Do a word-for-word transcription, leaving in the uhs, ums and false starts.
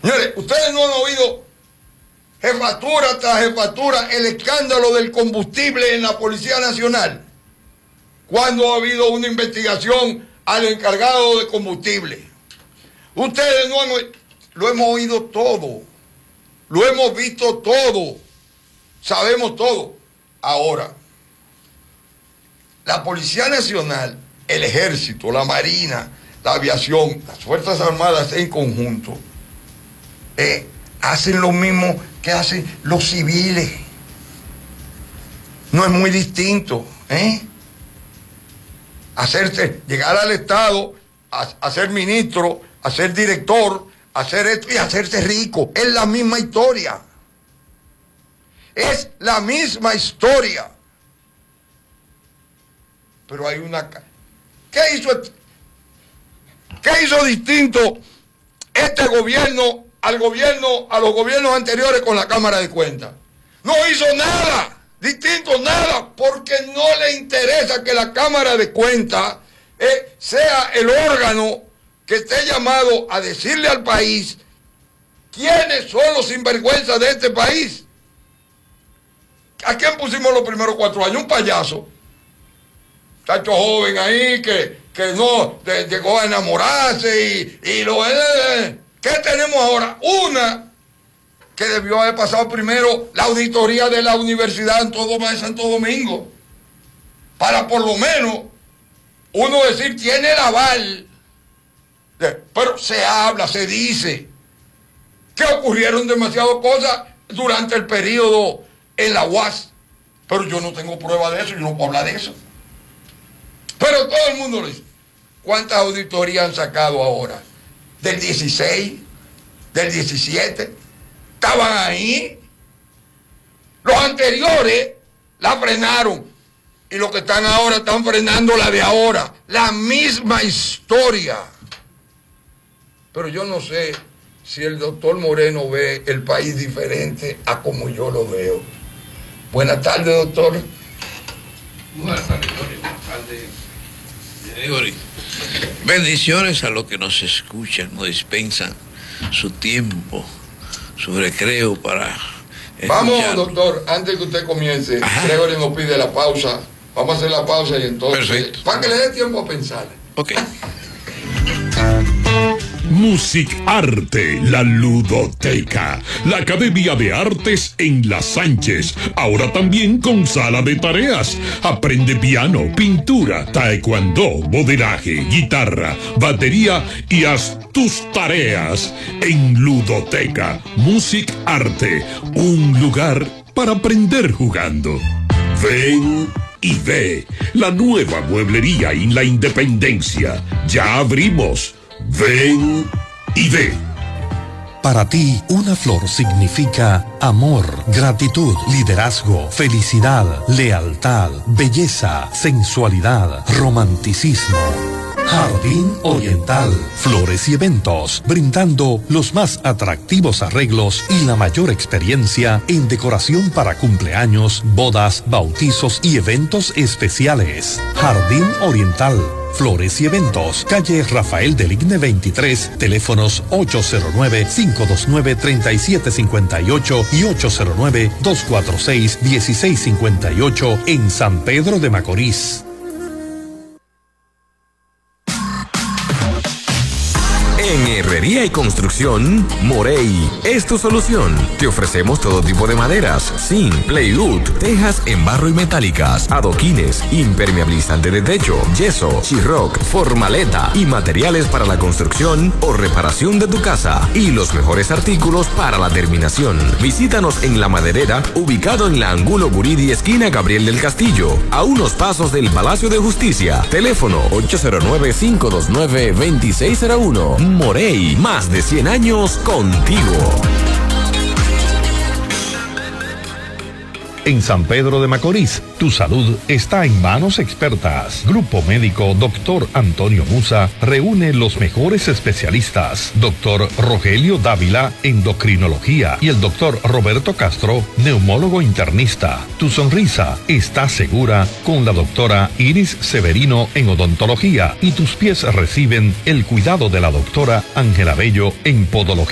Señores, ustedes no han oído jefatura tras jefatura el escándalo del combustible en la Policía Nacional, cuando ha habido una investigación al encargado de combustible. Ustedes no han oído, lo hemos oído todo, lo hemos visto todo, sabemos todo. Ahora, la Policía Nacional, el Ejército, la Marina, la Aviación, las Fuerzas Armadas en conjunto, eh, hacen lo mismo que hacen los civiles. No es muy distinto, ¿eh? Hacerse, llegar al Estado, a, a ser ministro, a ser director, a hacer esto y hacerse rico. Es la misma historia. Es la misma historia. Pero hay una... ¿Qué hizo, qué hizo distinto este gobierno al gobierno, a los gobiernos anteriores con la Cámara de Cuentas? No hizo nada distinto, nada, porque no le interesa que la Cámara de Cuentas eh, sea el órgano que esté llamado a decirle al país quiénes son los sinvergüenzas de este país. ¿A quién pusimos los primeros cuatro años? Un payaso. Chacho joven ahí que, que no de, llegó a enamorarse y, y lo... Eh, ¿qué tenemos ahora? Una que debió haber pasado primero la auditoría de la Universidad de Santo Domingo, para por lo menos uno decir tiene el aval. Pero se habla, se dice que ocurrieron demasiadas cosas durante el periodo en la U A S, pero yo no tengo prueba de eso, yo no puedo hablar de eso. Pero todo el mundo lo dice. ¿Cuántas auditorías han sacado ahora? Del dieciséis, del diecisiete, estaban ahí. Los anteriores la frenaron y los que están ahora están frenando la de ahora. La misma historia. Pero yo no sé si el doctor Moreno ve el país diferente a como yo lo veo. Buenas tardes, doctor. Buenas tardes, Gregory. Buenas tardes, Gregory. Bendiciones a los que nos escuchan, nos dispensan su tiempo, su recreo para escuchar. Vamos, doctor, antes que usted comience, Ajá. Gregory nos pide la pausa. Vamos a hacer la pausa y entonces... Perfecto. Para que le dé tiempo a pensar. Ok. Music Arte, la ludoteca, la Academia de Artes en La Sánchez, ahora también con sala de tareas. Aprende piano, pintura, taekwondo, modelaje, guitarra, batería y haz tus tareas en Ludoteca. Music Arte, un lugar para aprender jugando. Ven y ve la nueva mueblería en la Independencia. Ya abrimos. Ven y ve. Para ti, una flor significa amor, gratitud, liderazgo, felicidad, lealtad, belleza, sensualidad, romanticismo. Jardín Oriental, flores y eventos, brindando los más atractivos arreglos y la mayor experiencia en decoración para cumpleaños, bodas, bautizos y eventos especiales. Jardín Oriental, flores y eventos, calle Rafael del Igne veintitrés, teléfonos ocho cero nueve, cinco dos nueve, tres siete cinco ocho y ocho cero nueve, dos cuatro seis, uno seis cinco ocho en San Pedro de Macorís. En Herrería y Construcción, Morey es tu solución. Te ofrecemos todo tipo de maderas, zinc, plywood, tejas en barro y metálicas, adoquines, impermeabilizante de techo, yeso, chirroc, formaleta y materiales para la construcción o reparación de tu casa y los mejores artículos para la terminación. Visítanos en La Maderera, ubicado en la Angulo Buridi, esquina Gabriel del Castillo, a unos pasos del Palacio de Justicia. Teléfono ocho cero nueve, cinco dos nueve, dos seis cero uno. Morey, más de cien años contigo. En San Pedro de Macorís, tu salud está en manos expertas. Grupo Médico Doctor Antonio Musa reúne los mejores especialistas. Doctor Rogelio Dávila, endocrinología, y el doctor Roberto Castro, neumólogo internista. Tu sonrisa está segura con la doctora Iris Severino en odontología y tus pies reciben el cuidado de la doctora Ángela Bello en podología.